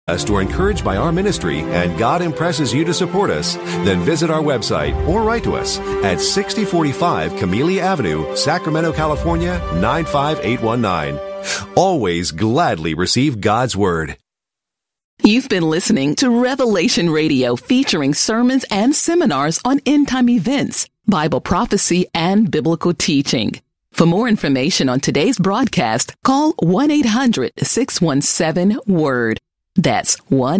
or encouraged by our ministry and God impresses you to support us, then visit our website or write to us at 6045 Camellia Avenue, Sacramento, California, 95819. Always gladly receive God's Word. You've been listening to Revelation Radio, featuring sermons and seminars on end-time events, Bible prophecy, and biblical teaching. For more information on today's broadcast, call 1-800-617-WORD. That's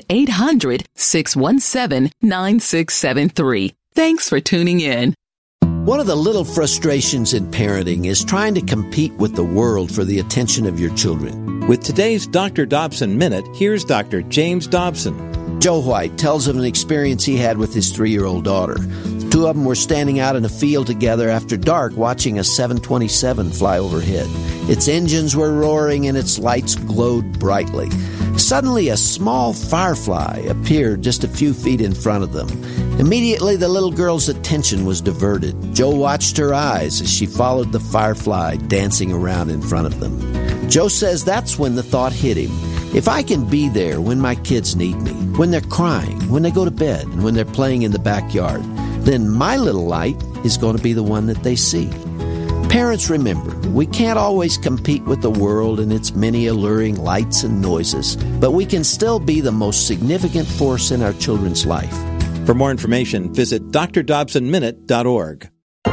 1-800-617-9673. Thanks for tuning in. One of the little frustrations in parenting is trying to compete with the world for the attention of your children. With today's Dr. Dobson Minute, here's Dr. James Dobson. Joe White tells of an experience he had with his 3-year-old daughter. The two of them were standing out in a field together after dark watching a 727 fly overhead. Its engines were roaring and its lights glowed brightly. Suddenly, a small firefly appeared just a few feet in front of them. Immediately, the little girl's attention was diverted. Joe watched her eyes as she followed the firefly dancing around in front of them. Joe says that's when the thought hit him. If I can be there when my kids need me, when they're crying, when they go to bed, and when they're playing in the backyard, then my little light is going to be the one that they see. Parents, remember, we can't always compete with the world and its many alluring lights and noises, but we can still be the most significant force in our children's life. For more information, visit drdobsonminute.org.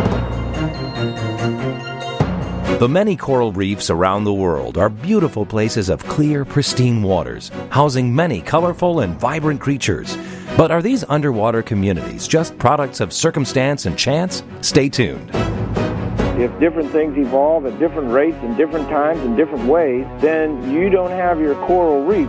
The many coral reefs around the world are beautiful places of clear, pristine waters, housing many colorful and vibrant creatures. But are these underwater communities just products of circumstance and chance? Stay tuned. If different things evolve at different rates and different times in different ways, then you don't have your coral reefs.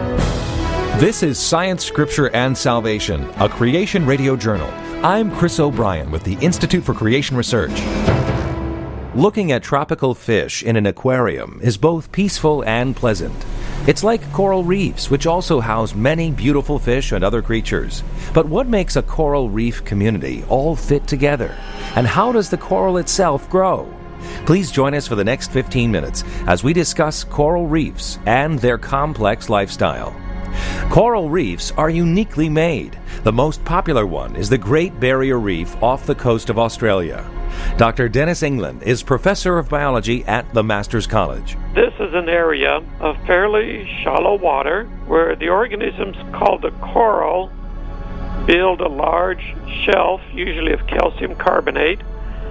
This is Science, Scripture, and Salvation, a Creation Radio Journal. I'm Chris O'Brien with the Institute for Creation Research. Looking at tropical fish in an aquarium is both peaceful and pleasant. It's like coral reefs, which also house many beautiful fish and other creatures. But what makes a coral reef community all fit together? And how does the coral itself grow? Please join us for the next 15 minutes as we discuss coral reefs and their complex lifestyle. Coral reefs are uniquely made. The most popular one is the Great Barrier Reef off the coast of Australia. Dr. Dennis England is professor of biology at the Masters College. This is an area of fairly shallow water where the organisms called the coral build a large shelf, usually of calcium carbonate.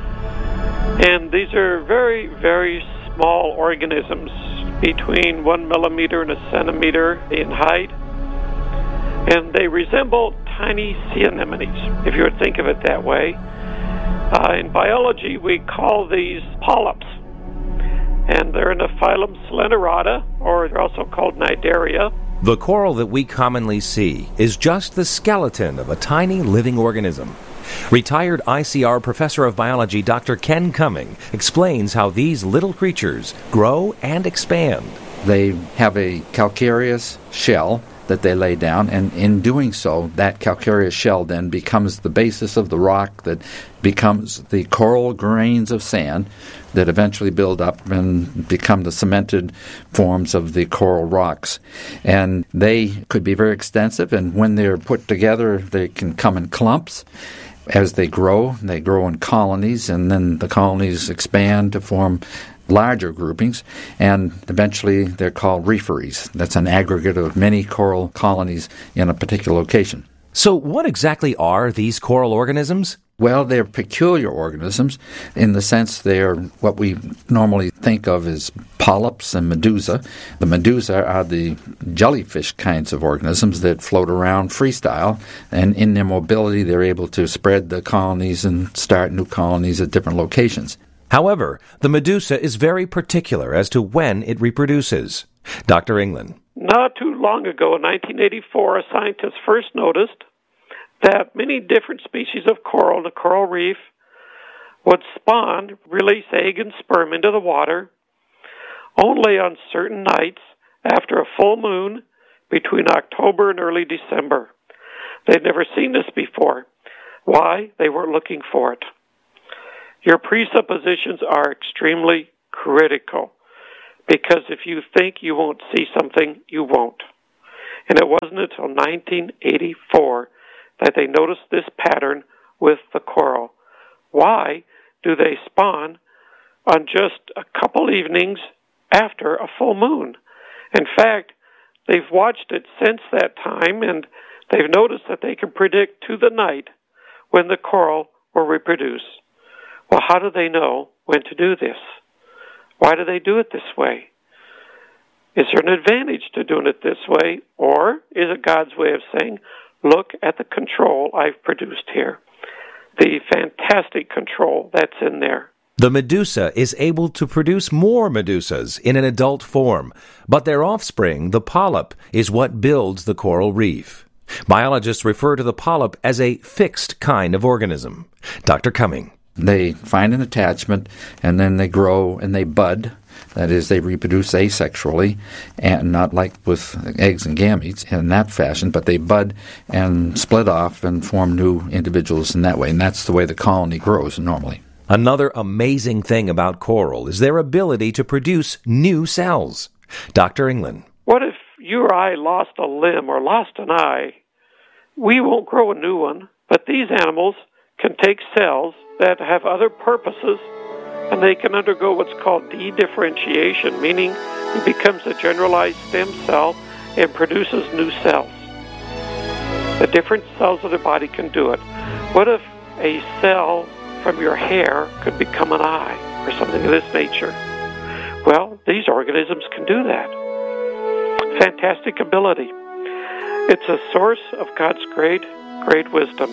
And these are very, very small organisms, between 1 millimeter and a centimeter in height. And they resemble tiny sea anemones, if you would think of it that way. In biology, we call these polyps. And they're in the phylum Slenderata, or they're also called Cnidaria. The coral that we commonly see is just the skeleton of a tiny living organism. Retired ICR professor of biology Dr. Ken Cumming explains how these little creatures grow and expand. They have a calcareous shell that they lay down, and in doing so, that calcareous shell then becomes the basis of the rock that becomes the coral grains of sand that eventually build up and become the cemented forms of the coral rocks. And they could be very extensive, and when they're put together, they can come in clumps. As they grow in colonies, and then the colonies expand to form larger groupings, and eventually they're called reeferys. That's an aggregate of many coral colonies in a particular location. So what exactly are these coral organisms? Well, they're peculiar organisms in the sense they're what we normally think of as polyps and medusa. The medusa are the jellyfish kinds of organisms that float around freestyle, and in their mobility they're able to spread the colonies and start new colonies at different locations. However, the medusa is very particular as to when it reproduces. Dr. England. Not too long ago, in 1984, a scientist first noticed that many different species of coral in the coral reef would spawn, release egg and sperm into the water only on certain nights after a full moon between October and early December. They'd never seen this before. Why? They weren't looking for it. Your presuppositions are extremely critical, because if you think you won't see something, you won't. And it wasn't until 1984 that they noticed this pattern with the coral. Why do they spawn on just a couple evenings after a full moon? In fact, they've watched it since that time, and they've noticed that they can predict to the night when the coral will reproduce. Well, how do they know when to do this? Why do they do it this way? Is there an advantage to doing it this way, or is it God's way of saying, look at the control I've produced here, the fantastic control that's in there? The medusa is able to produce more medusas in an adult form, but their offspring, the polyp, is what builds the coral reef. Biologists refer to the polyp as a fixed kind of organism. Dr. Cumming. They find an attachment, and then they grow and they bud. That is, they reproduce asexually, and not like with eggs and gametes in that fashion, but they bud and split off and form new individuals in that way, and that's the way the colony grows normally. Another amazing thing about coral is their ability to produce new cells. Dr. England. What if you or I lost a limb or lost an eye? We won't grow a new one, but these animals can take cells that have other purposes, and they can undergo what's called dedifferentiation, meaning it becomes a generalized stem cell and produces new cells. The different cells of the body can do it. What if a cell from your hair could become an eye or something of this nature? Well, these organisms can do that. Fantastic ability. It's a source of God's great wisdom.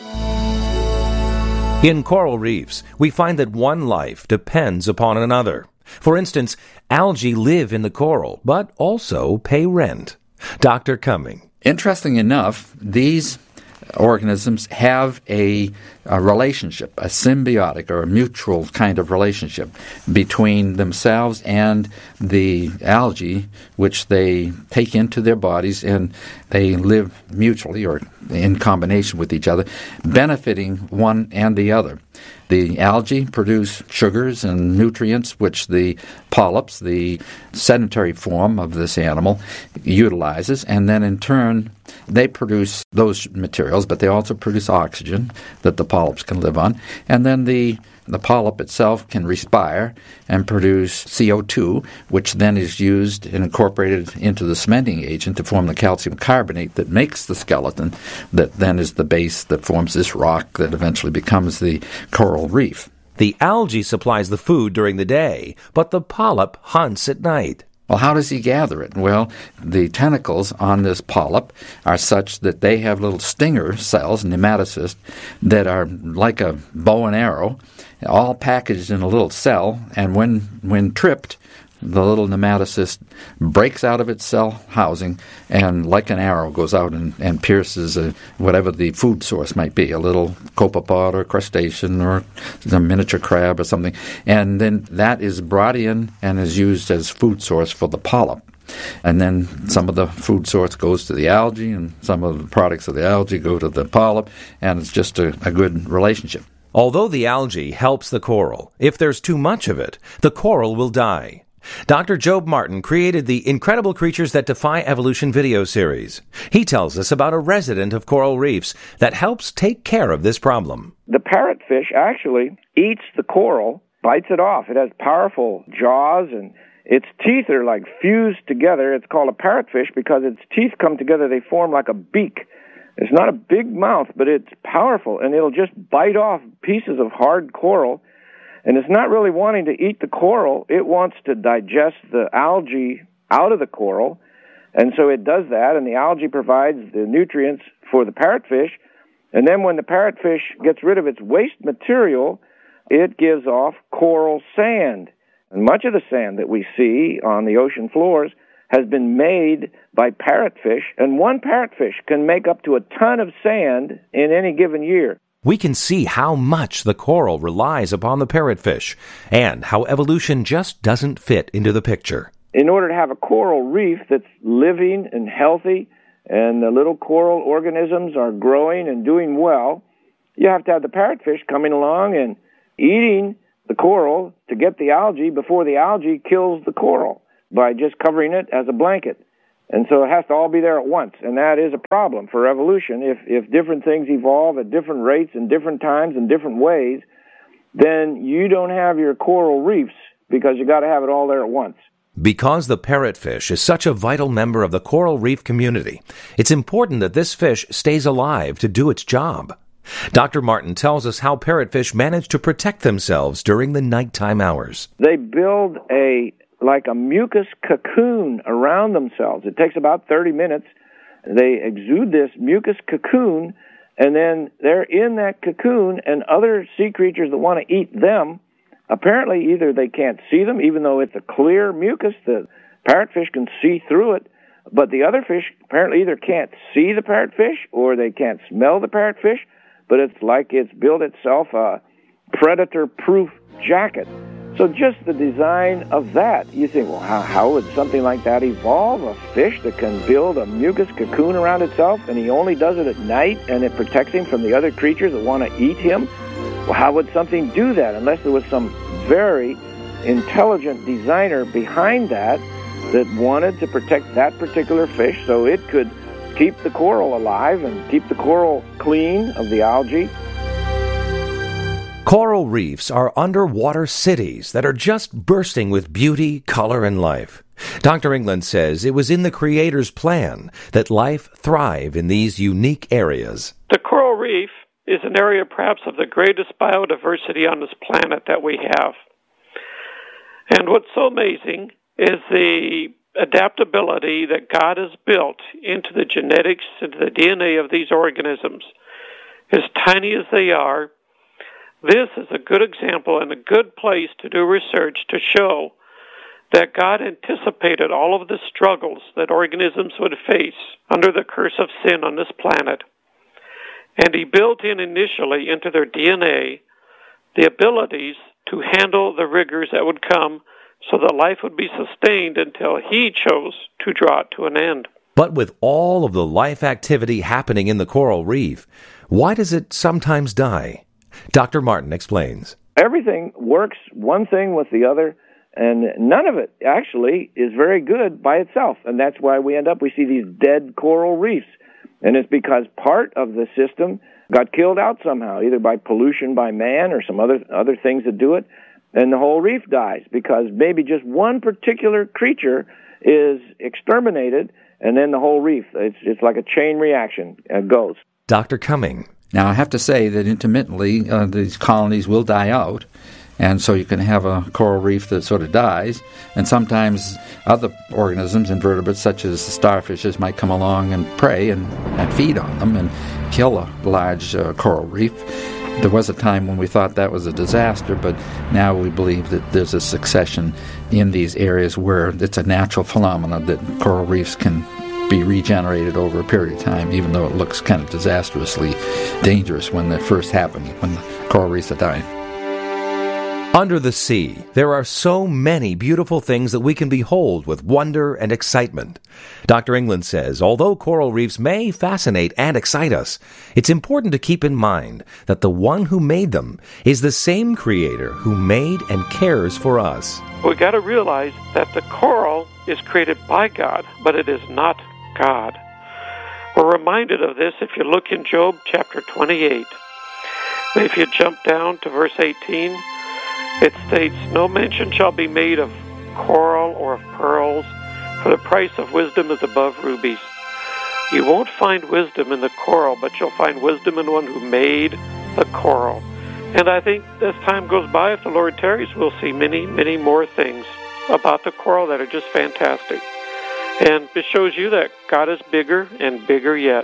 In coral reefs, we find that one life depends upon another. For instance, algae live in the coral, but also pay rent. Dr. Cumming. Interesting enough, these organisms have a relationship, a symbiotic or a mutual kind of relationship between themselves and the algae, which they take into their bodies, and they live mutually or in combination with each other, benefiting one and the other. The algae produce sugars and nutrients which the polyps, the sedentary form of this animal, utilizes, and then in turn they produce those materials, but they also produce oxygen that the polyps can live on, and then the polyp itself can respire and produce CO2, which then is used and incorporated into the cementing agent to form the calcium carbonate that makes the skeleton that then is the base that forms this rock that eventually becomes the coral reef. The algae supplies the food during the day, but the polyp hunts at night. Well, how does he gather it? Well, the tentacles on this polyp are such that they have little stinger cells, nematocysts, that are like a bow and arrow, all packaged in a little cell, and when tripped, the little nematocyst breaks out of its cell housing and, like an arrow, goes out and pierces whatever the food source might be, a little copepod or crustacean or a miniature crab or something. And then that is brought in and is used as food source for the polyp. And then some of the food source goes to the algae, and some of the products of the algae go to the polyp, and it's just a good relationship. Although the algae helps the coral, if there's too much of it, the coral will die. Dr. Job Martin created the Incredible Creatures That Defy Evolution video series. He tells us about a resident of coral reefs that helps take care of this problem. The parrotfish actually eats the coral, bites it off. It has powerful jaws, and its teeth are like fused together. It's called a parrotfish because its teeth come together. They form like a beak. It's not a big mouth, but it's powerful, and it'll just bite off pieces of hard coral. And it's not really wanting to eat the coral. It wants to digest the algae out of the coral. And so it does that, and the algae provides the nutrients for the parrotfish. And then when the parrotfish gets rid of its waste material, it gives off coral sand. And much of the sand that we see on the ocean floors has been made by parrotfish, and one parrotfish can make up to a ton of sand in any given year. We can see how much the coral relies upon the parrotfish, and how evolution just doesn't fit into the picture. In order to have a coral reef that's living and healthy, and the little coral organisms are growing and doing well, you have to have the parrotfish coming along and eating the coral to get the algae before the algae kills the coral by just covering it as a blanket. And so it has to all be there at once, and that is a problem for evolution. If different things evolve at different rates and different times and different ways, then you don't have your coral reefs because you got to have it all there at once. Because the parrotfish is such a vital member of the coral reef community, it's important that this fish stays alive to do its job. Dr. Martin tells us how parrotfish manage to protect themselves during the nighttime hours. They build like a mucus cocoon around themselves. It takes about 30 minutes. They exude this mucus cocoon, and then they're in that cocoon, and other sea creatures that want to eat them, apparently either they can't see them, even though it's a clear mucus, the parrotfish can see through it, but the other fish apparently either can't see the parrotfish or they can't smell the parrotfish, but it's like it's built itself a predator-proof jacket. So just the design of that, you think, well, how would something like that evolve? A fish that can build a mucus cocoon around itself, and he only does it at night, and it protects him from the other creatures that want to eat him? Well, how would something do that unless there was some very intelligent designer behind that wanted to protect that particular fish so it could keep the coral alive and keep the coral clean of the algae? Coral reefs are underwater cities that are just bursting with beauty, color, and life. Dr. England says it was in the Creator's plan that life thrive in these unique areas. The coral reef is an area perhaps of the greatest biodiversity on this planet that we have. And what's so amazing is the adaptability that God has built into the genetics, into the DNA of these organisms. As tiny as they are, this is a good example and a good place to do research to show that God anticipated all of the struggles that organisms would face under the curse of sin on this planet. And He built in initially into their DNA the abilities to handle the rigors that would come so that life would be sustained until He chose to draw it to an end. But with all of the life activity happening in the coral reef, why does it sometimes die? Dr. Martin explains. Everything works one thing with the other, and none of it actually is very good by itself. And that's why we see these dead coral reefs. And it's because part of the system got killed out somehow, either by pollution by man or some other things that do it, and the whole reef dies because maybe just one particular creature is exterminated, and then the whole reef, it's like a chain reaction, goes. Dr. Cumming. Now, I have to say that intermittently these colonies will die out, and so you can have a coral reef that sort of dies, and sometimes other organisms, invertebrates such as starfishes, might come along and prey and feed on them and kill a large coral reef. There was a time when we thought that was a disaster, but now we believe that there's a succession in these areas where it's a natural phenomenon that coral reefs can be regenerated over a period of time, even though it looks kind of disastrously dangerous when that first happened, when the coral reefs are dying. Under the sea, there are so many beautiful things that we can behold with wonder and excitement. Dr. England says, although coral reefs may fascinate and excite us, it's important to keep in mind that the one who made them is the same Creator who made and cares for us. We've got to realize that the coral is created by God, but it is not God. We're reminded of this if you look in Job chapter 28. If you jump down to verse 18, it states, "No mention shall be made of coral or of pearls, for the price of wisdom is above rubies." You won't find wisdom in the coral, but you'll find wisdom in the one who made the coral. And I think as time goes by, if the Lord tarries, we'll see many, many more things about the coral that are just fantastic. And it shows you that God is bigger and bigger yet.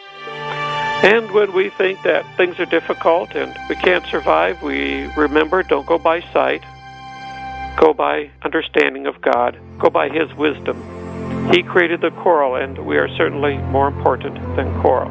And when we think that things are difficult and we can't survive, we remember, don't go by sight. Go by understanding of God. Go by His wisdom. He created the coral, and we are certainly more important than coral.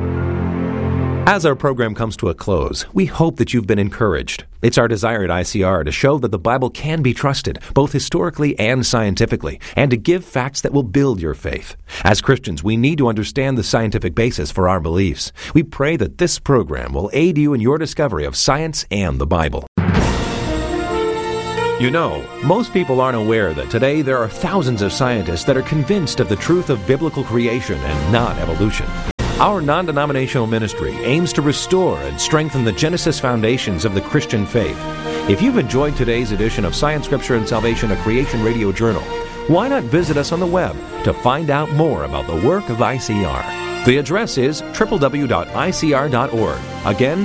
As our program comes to a close, we hope that you've been encouraged. It's our desire at ICR to show that the Bible can be trusted, both historically and scientifically, and to give facts that will build your faith. As Christians, we need to understand the scientific basis for our beliefs. We pray that this program will aid you in your discovery of science and the Bible. You know, most people aren't aware that today there are thousands of scientists that are convinced of the truth of biblical creation and not evolution. Our non-denominational ministry aims to restore and strengthen the Genesis foundations of the Christian faith. If you've enjoyed today's edition of Science, Scripture, and Salvation, a Creation Radio Journal, why not visit us on the web to find out more about the work of ICR? The address is www.icr.org. Again,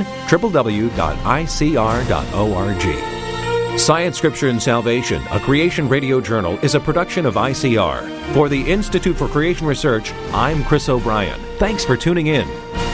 www.icr.org. Science, Scripture, and Salvation, a Creation Radio Journal, is a production of ICR. For the Institute for Creation Research, I'm Chris O'Brien. Thanks for tuning in.